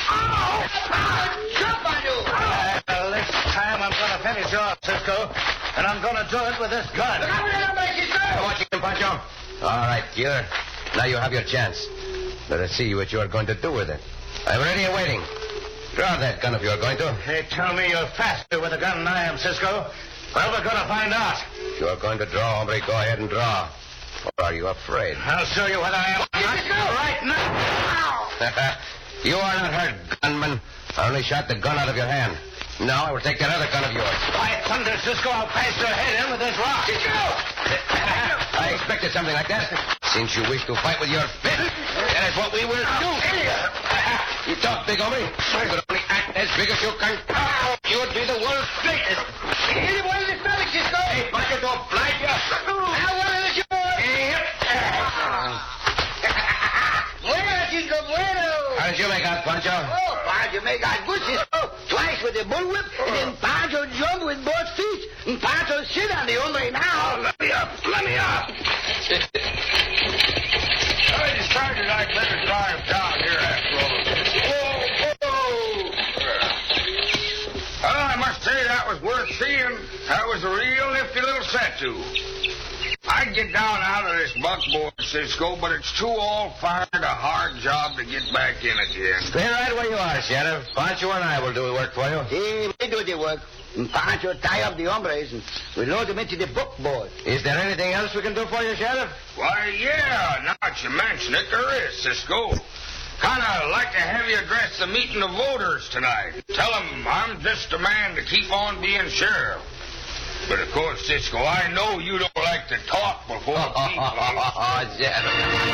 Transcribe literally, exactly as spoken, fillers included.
Oh, jump on you. Well, this time I'm going to finish you off, Cisco. And I'm going to do it with this gun. Look out, little baby, Cisco. I'm watching him, Pancho. All right, killer. Now you have your chance. Let us see what you are going to do with it. I'm ready and waiting. Draw that gun if you are going to. They tell me you're faster with a gun than I am, Cisco. Well, we're going to find out. If you are going to draw, hombre, go ahead and draw. Or are you afraid? I'll show you what I am. Right now. You are not hurt, gunman. I only shot the gun out of your hand. Now I will take that other gun of yours. By thunder, Cisco, I'll pass your head in with this rock. I expected something like that. Since you wish to fight with your fist, that is what we will do. You talk big, hombre. I could only act as big as you can. You would be the world's greatest. Hit him one of the stomach, Cisco. Hey, Pancho, don't blind you. Now, one of the yours. Bueno, Cisco, bueno. How did you make out, Pancho? Oh, Pancho make out good, Cisco. Twice with the bullwhip, and then Pancho jump with both feet. And Pancho sit on the hombre now. Let me up. Let me up. I decided I'd better drive down here after all of this. Whoa, whoa. Well, I must say that was worth seeing. That was a real nifty little set to. I'd get down out of this buckboard, Cisco, but it's too all-fired a hard job to get back in again. Stay right where you are, Sheriff. Pancho and I will do the work for you. He may do the work. And Pancho tie up the hombres, and we load them into the buckboard. Is there anything else we can do for you, Sheriff? Why, yeah, now that you mention it, there is, Cisco. Kind of like to have you address the meeting of voters tonight. Tell them I'm just a man to keep on being sheriff. But, of course, Cisco, I know you don't like to talk before people. Oh, Sheriff.